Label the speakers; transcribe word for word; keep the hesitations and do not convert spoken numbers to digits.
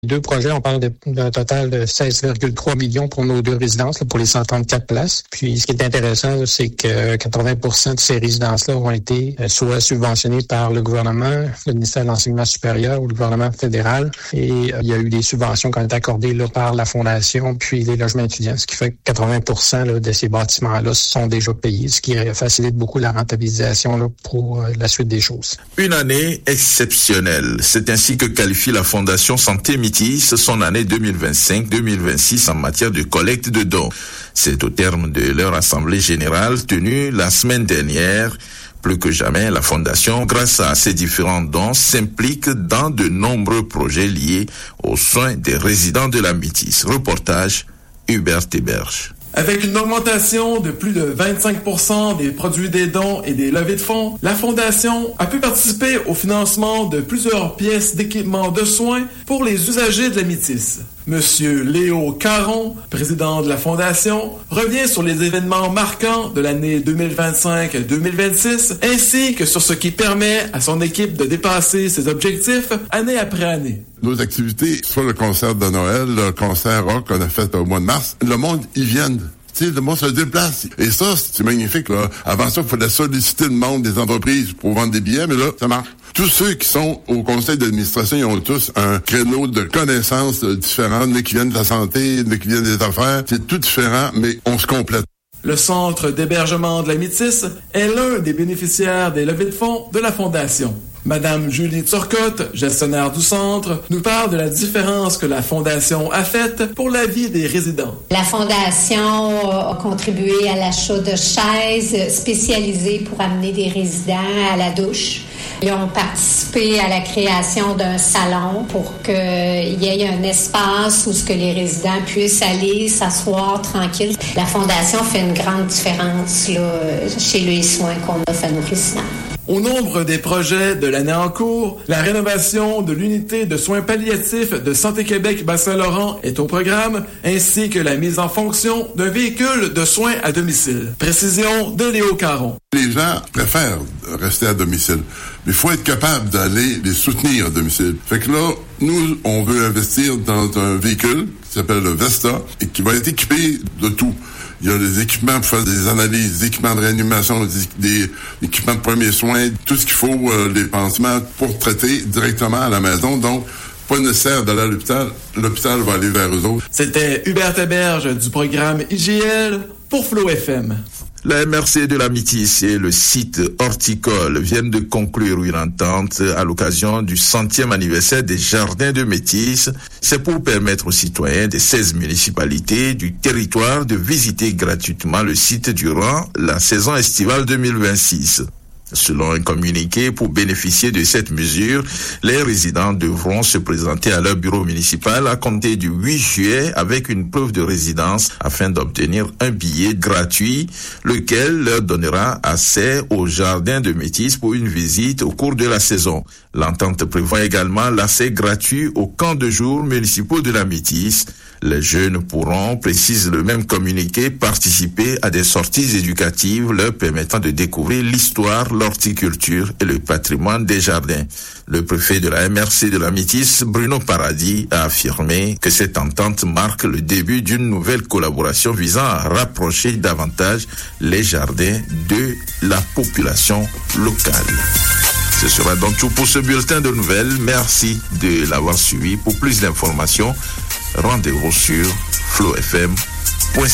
Speaker 1: Deux projets, on parle de, d'un total de seize virgule trois millions pour nos deux résidences, là, pour les cent trente-quatre places. Puis, ce qui est intéressant, là, c'est que quatre-vingts pour cent de ces résidences-là ont été euh, soit subventionnées par le gouvernement, le ministère de l'Enseignement supérieur ou le gouvernement fédéral. Et euh, il y a eu des subventions qui ont été accordées là, par la Fondation, puis les logements étudiants, ce qui fait que quatre-vingts pour cent là, de ces bâtiments-là sont déjà payés, ce qui facilite beaucoup la rentabilisation là, pour euh, la suite des choses.
Speaker 2: Une année exceptionnelle. C'est ainsi que qualifie la Fondation Santé Métis son année deux mille vingt-cinq deux mille vingt-six en matière de collecte de dons. C'est au terme de leur assemblée générale tenue la semaine dernière. Plus que jamais, la Fondation, grâce à ses différents dons, s'implique dans de nombreux projets liés aux soins des résidents de la Métis. Reportage, Hubert Héberge.
Speaker 3: Avec une augmentation de plus de vingt-cinq pour cent des produits des dons et des levées de fonds, la Fondation a pu participer au financement de plusieurs pièces d'équipement de soins pour les usagers de la Métis. Monsieur Léo Caron, président de la Fondation, revient sur les événements marquants de l'année deux mille vingt-cinq deux mille vingt-six, ainsi que sur ce qui permet à son équipe de dépasser ses objectifs année après année.
Speaker 4: Nos activités, soit le concert de Noël, le concert rock qu'on a fait au mois de mars, le monde, ils viennent. Tu sais, le monde se déplace. Et ça, c'est magnifique, là. Avant ça, il fallait solliciter le monde des entreprises pour vendre des billets, mais là, ça marche. Tous ceux qui sont au conseil d'administration, ils ont tous un créneau de connaissances différentes, mais qui viennent de la santé, mais qui viennent des affaires. C'est tout différent, mais on se complète.
Speaker 3: Le centre d'hébergement de la Métis est l'un des bénéficiaires des levées de fonds de la Fondation. Madame Julie Turcotte, gestionnaire du centre, nous parle de la différence que la Fondation a faite pour la vie des résidents.
Speaker 5: La Fondation a contribué à l'achat de chaises spécialisées pour amener des résidents à la douche. Ils ont participé à la création d'un salon pour qu'il y ait un espace où ce que les résidents puissent aller s'asseoir tranquille. La Fondation fait une grande différence là, chez les soins qu'on offre à nos résidents.
Speaker 3: Au nombre des projets de l'année en cours, la rénovation de l'unité de soins palliatifs de Santé Québec Bas-Saint-Laurent est au programme, ainsi que la mise en fonction d'un véhicule de soins à domicile. Précision de Léo Caron.
Speaker 4: Les gens préfèrent rester à domicile, mais il faut être capable d'aller les soutenir à domicile. Fait que là, nous, on veut investir dans un véhicule qui s'appelle le Vesta et qui va être équipé de tout. Il y a des équipements pour faire des analyses, des équipements de réanimation, des, des équipements de premiers soins, tout ce qu'il faut, euh, les pansements pour traiter directement à la maison. Donc, pas nécessaire d'aller à l'hôpital. L'hôpital va aller vers eux autres.
Speaker 3: C'était Hubert Héberge du programme I G L pour Flow F M.
Speaker 2: La M R C de la Métis et le site horticole viennent de conclure une entente à l'occasion du centième anniversaire des Jardins de Métis. C'est pour permettre aux citoyens des seize municipalités du territoire de visiter gratuitement le site durant la saison estivale deux mille vingt-six. Selon un communiqué, pour bénéficier de cette mesure, les résidents devront se présenter à leur bureau municipal à compter du huit juillet avec une preuve de résidence afin d'obtenir un billet gratuit, lequel leur donnera accès au jardin de Métis pour une visite au cours de la saison. L'entente prévoit également l'accès gratuit aux camps de jour municipaux de la Métis. Les jeunes pourront, précise le même communiqué, participer à des sorties éducatives leur permettant de découvrir l'histoire, l'horticulture et le patrimoine des jardins. Le préfet de la M R C de la Métis, Bruno Paradis, a affirmé que cette entente marque le début d'une nouvelle collaboration visant à rapprocher davantage les jardins de la population locale. Ce sera donc tout pour ce bulletin de nouvelles. Merci de l'avoir suivi. Pour plus d'informations, rendez-vous sur flow f m